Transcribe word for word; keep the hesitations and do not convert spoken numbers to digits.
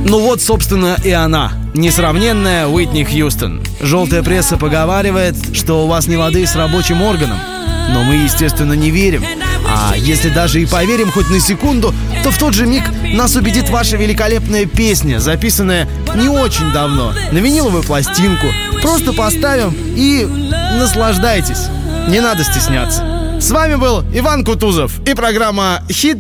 Ну вот, собственно, и она, несравненная Уитни Хьюстон. Желтая пресса поговаривает, что у вас не лады с рабочим органом. Но мы, естественно, не верим. А если даже и поверим хоть на секунду, то в тот же миг нас убедит ваша великолепная песня, записанная не очень давно, на виниловую пластинку. Просто поставим и наслаждайтесь. Не надо стесняться. С вами был Иван Кутузов и программа «Хит